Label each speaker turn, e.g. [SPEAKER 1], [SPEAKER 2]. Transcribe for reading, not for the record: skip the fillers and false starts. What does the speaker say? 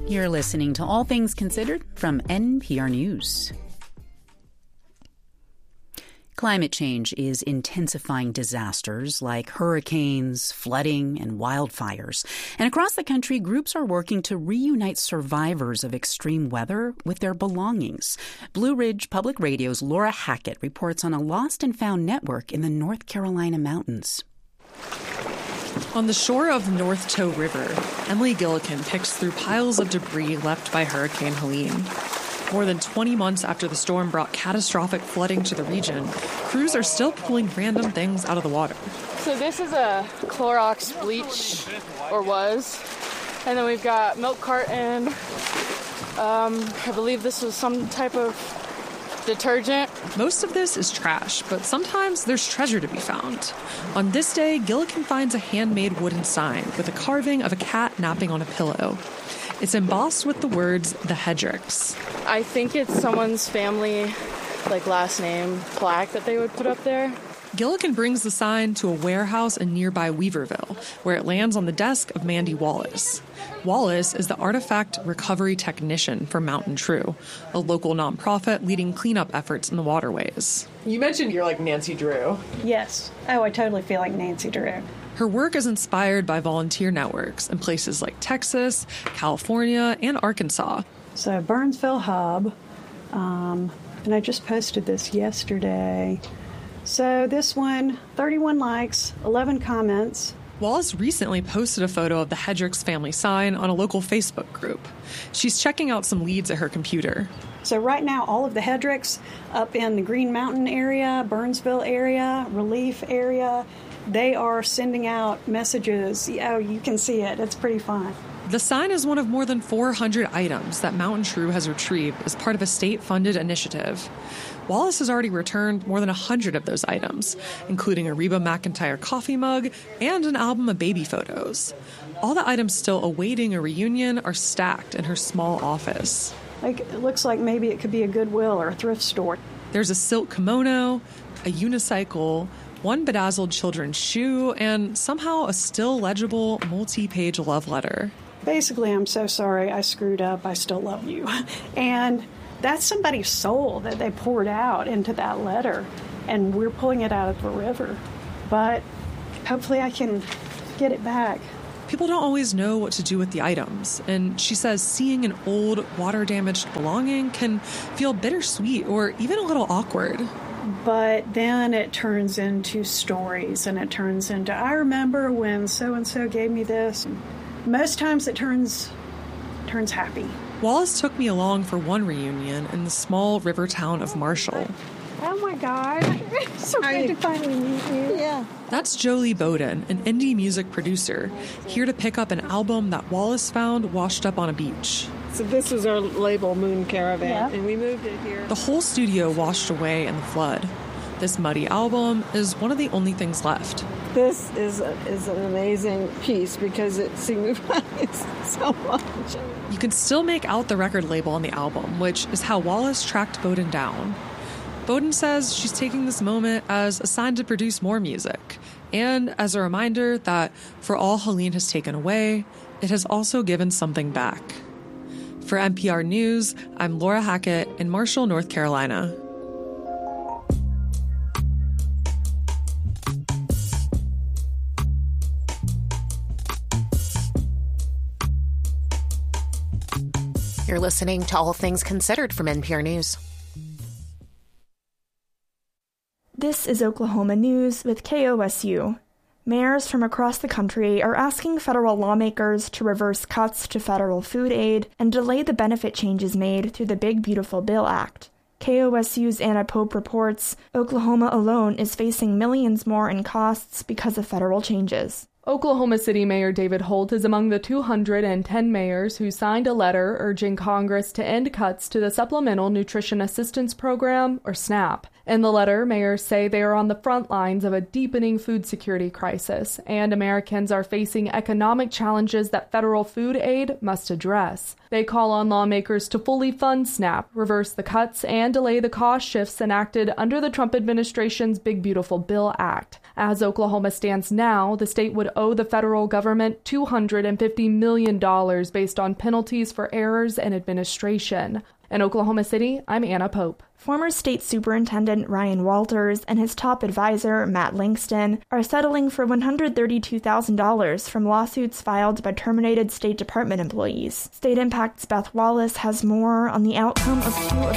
[SPEAKER 1] You're listening to All Things Considered from NPR News. Climate change is intensifying disasters like hurricanes, flooding, and wildfires. And across the country, groups are working to reunite survivors of extreme weather with their belongings. Blue Ridge Public Radio's Laura Hackett reports on a lost and found network in the North Carolina mountains.
[SPEAKER 2] On the shore of the North Toe River, Emily Gillikin picks through piles of debris left by Hurricane Helene. More than 20 months after the storm brought catastrophic flooding to the region, crews are still pulling random things out of the water.
[SPEAKER 3] So this is a Clorox bleach, or was. And then we've got milk carton. I believe this was some type of detergent.
[SPEAKER 2] Most of this is trash, but sometimes there's treasure to be found. On this day, Gillikin finds a handmade wooden sign with a carving of a cat napping on a pillow. It's embossed with the words, "The Hedricks."
[SPEAKER 3] I think it's someone's family, last name plaque that they would put up there.
[SPEAKER 2] Gillikin brings the sign to a warehouse in nearby Weaverville, where it lands on the desk of Mandy Wallace. Wallace is the artifact recovery technician for Mountain True, a local nonprofit leading cleanup efforts in the waterways.
[SPEAKER 4] You mentioned you're like Nancy Drew.
[SPEAKER 5] Yes. Oh, I totally feel like Nancy Drew.
[SPEAKER 2] Her work is inspired by volunteer networks in places like Texas, California, and Arkansas.
[SPEAKER 5] So Burnsville Hub, and I just posted this yesterday. So this one, 31 likes, 11 comments.
[SPEAKER 2] Wallace recently posted a photo of the Hedricks family sign on a local Facebook group. She's checking out some leads at her computer.
[SPEAKER 5] So right now, all of the Hedricks up in the Green Mountain area, Burnsville area, Relief area, they are sending out messages. Oh, you can see it. It's pretty fun.
[SPEAKER 2] The sign is one of more than 400 items that Mountain True has retrieved as part of a state-funded initiative. Wallace has already returned more than 100 of those items, including a Reba McEntire coffee mug and an album of baby photos. All the items still awaiting a reunion are stacked in her small office.
[SPEAKER 5] It looks like maybe it could be a Goodwill or a thrift store.
[SPEAKER 2] There's a silk kimono, a unicycle, one bedazzled children's shoe, and somehow a still legible multi-page love letter.
[SPEAKER 5] Basically, I'm so sorry I screwed up. I still love you. And that's somebody's soul that they poured out into that letter, and we're pulling it out of the river. But hopefully I can get it back.
[SPEAKER 2] People don't always know what to do with the items, and she says seeing an old, water-damaged belonging can feel bittersweet or even a little awkward.
[SPEAKER 5] But then it turns into stories, and it turns into, I remember when so-and-so gave me this. Most times it turns happy.
[SPEAKER 2] Wallace took me along for one reunion in the small river town of Marshall.
[SPEAKER 5] Oh my God. So good to finally meet you. Yeah.
[SPEAKER 2] That's Jolie Bowden, an indie music producer, here to pick up an album that Wallace found washed up on a beach.
[SPEAKER 6] So this was our label, Moon Caravan, and we moved it here.
[SPEAKER 2] The whole studio washed away in the flood. This muddy album is one of the only things left.
[SPEAKER 6] This is an amazing piece because it signifies so much.
[SPEAKER 2] You can still make out the record label on the album, which is how Wallace tracked Bowden down. Bowden says she's taking this moment as a sign to produce more music, and as a reminder that for all Helene has taken away, it has also given something back. For NPR News, I'm Laura Hackett in Marshall, North Carolina.
[SPEAKER 7] You're listening to All Things Considered from NPR News.
[SPEAKER 8] This is Oklahoma News with KOSU. Mayors from across the country are asking federal lawmakers to reverse cuts to federal food aid and delay the benefit changes made through the Big Beautiful Bill Act. KOSU's Anna Pope reports Oklahoma alone is facing millions more in costs because of federal changes.
[SPEAKER 9] Oklahoma City Mayor David Holt is among the 210 mayors who signed a letter urging Congress to end cuts to the Supplemental Nutrition Assistance Program, or SNAP, In the letter, mayors say they are on the front lines of a deepening food security crisis, and Americans are facing economic challenges that federal food aid must address. They call on lawmakers to fully fund SNAP, reverse the cuts, and delay the cost shifts enacted under the Trump administration's Big Beautiful Bill Act. As Oklahoma stands now, the state would owe the federal government $250 million based on penalties for errors in administration. In Oklahoma City, I'm Anna Pope.
[SPEAKER 8] Former State Superintendent Ryan Walters and his top advisor, Matt Langston, are settling for $132,000 from lawsuits filed by terminated State Department employees. State Impact's Beth Wallace has more on the outcome of two of